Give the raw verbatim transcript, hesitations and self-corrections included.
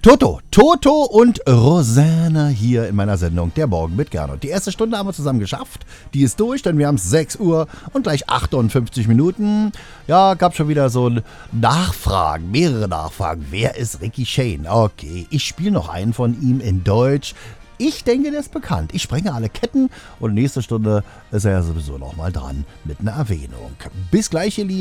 Toto, Toto und Rosanna hier in meiner Sendung Der Morgen mit Gernot. Die erste Stunde haben wir zusammen geschafft. Die ist durch, denn wir haben sechs Uhr und gleich achtundfünfzig Minuten. Ja, gab schon wieder so Nachfragen, mehrere Nachfragen. Wer ist Ricky Shane? Okay, ich spiele noch einen von ihm in Deutsch. Ich denke, der ist bekannt. Ich sprenge alle Ketten und nächste Stunde ist er ja sowieso nochmal dran mit einer Erwähnung. Bis gleich, ihr Lieben.